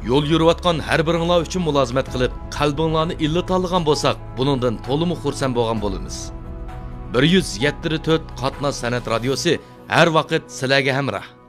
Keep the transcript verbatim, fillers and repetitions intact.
yo'l yurayotgan har biringlar uchun mulozimat qilib, qalbinglarni illit olgan bo'lsak, buningdan to'liq xursand bo'lgan bo'lamiz. bir yuz yetmish to'rt Qatnoz san'at radiosi har vaqt sizlarga hamroh.